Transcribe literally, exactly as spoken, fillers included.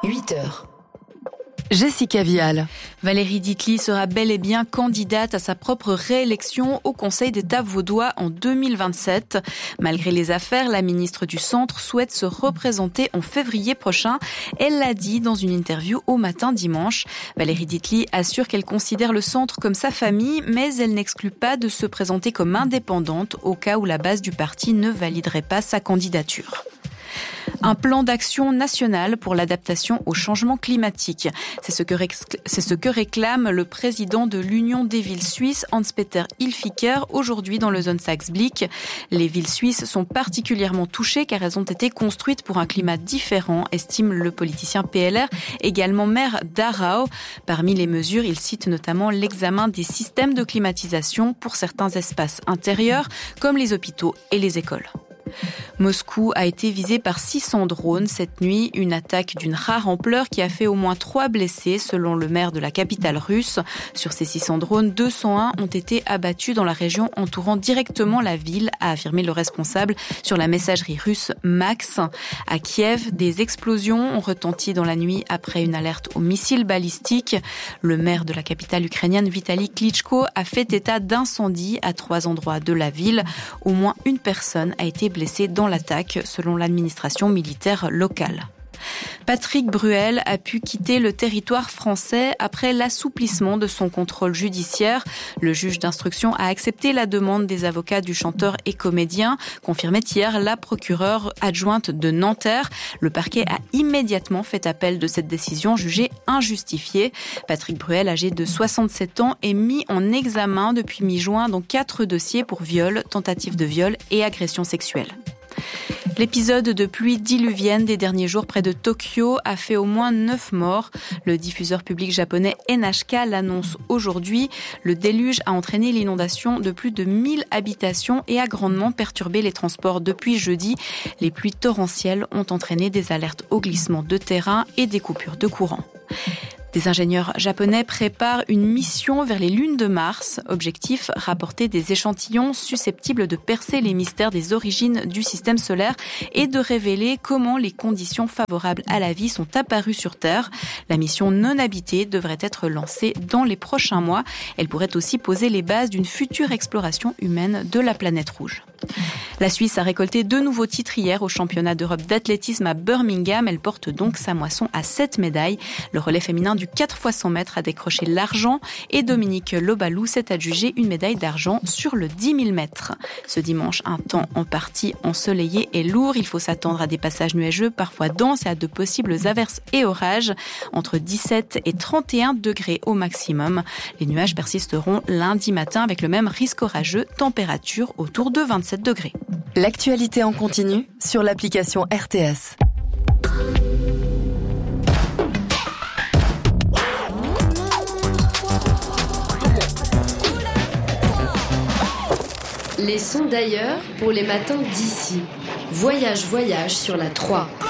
huit heures. Jessica Vial. Valérie Dietly sera bel et bien candidate à sa propre réélection au Conseil d'État vaudois en deux mille vingt-sept. Malgré les affaires, la ministre du Centre souhaite se représenter en février prochain. Elle l'a dit dans une interview au Matin dimanche. Valérie Dietly assure qu'elle considère le Centre comme sa famille, mais elle n'exclut pas de se présenter comme indépendante au cas où la base du parti ne validerait pas sa candidature. Un plan d'action national pour l'adaptation au changement climatique. C'est ce que, rec- c'est ce que réclame le président de l'Union des villes suisses, Hans-Peter Hilfiger, aujourd'hui dans le Sonntagsblick. Les villes suisses sont particulièrement touchées car elles ont été construites pour un climat différent, estime le politicien P L R, également maire d'Aarau. Parmi les mesures, il cite notamment l'examen des systèmes de climatisation pour certains espaces intérieurs, comme les hôpitaux et les écoles. Moscou a été visé par six cents drones cette nuit, une attaque d'une rare ampleur qui a fait au moins trois blessés selon le maire de la capitale russe. Sur ces six cents drones, deux cent un ont été abattus dans la région entourant directement la ville, a affirmé le responsable sur la messagerie russe Max. À Kiev, des explosions ont retenti dans la nuit après une alerte aux missiles balistiques. Le maire de la capitale ukrainienne, Vitali Klitschko, a fait état d'incendies à trois endroits de la ville. Au moins une personne a été blessée dans l'attaque, selon l'administration militaire locale. Patrick Bruel a pu quitter le territoire français après l'assouplissement de son contrôle judiciaire. Le juge d'instruction a accepté la demande des avocats du chanteur et comédien, confirmait hier la procureure adjointe de Nanterre. Le parquet a immédiatement fait appel de cette décision jugée injustifiée. Patrick Bruel, âgé de soixante-sept ans, est mis en examen depuis mi-juin dans quatre dossiers pour viol, tentative de viol et agression sexuelle. L'épisode de pluie diluvienne des derniers jours près de Tokyo a fait au moins neuf morts. Le diffuseur public japonais N H K l'annonce aujourd'hui. Le déluge a entraîné l'inondation de plus de mille habitations et a grandement perturbé les transports depuis jeudi. Les pluies torrentielles ont entraîné des alertes au glissement de terrain et des coupures de courant. Des ingénieurs japonais préparent une mission vers les lunes de Mars. Objectif, rapporter des échantillons susceptibles de percer les mystères des origines du système solaire et de révéler comment les conditions favorables à la vie sont apparues sur Terre. La mission non habitée devrait être lancée dans les prochains mois. Elle pourrait aussi poser les bases d'une future exploration humaine de la planète rouge. La Suisse a récolté deux nouveaux titres hier au championnat d'Europe d'athlétisme à Birmingham. Elle porte donc sa moisson à sept médailles. Le relais féminin du quatre fois cent mètres a décroché l'argent et Dominique Lobalou s'est adjugé une médaille d'argent sur le dix mille mètres. Ce dimanche, un temps en partie ensoleillé et lourd. Il faut s'attendre à des passages nuageux, parfois denses et à de possibles averses et orages. Entre dix-sept et trente et un degrés au maximum. Les nuages persisteront lundi matin avec le même risque orageux. Température autour de vingt-sept degrés. L'actualité en continu sur l'application R T S. Les sons d'ailleurs pour les matins d'ici. Voyage, voyage sur la trois.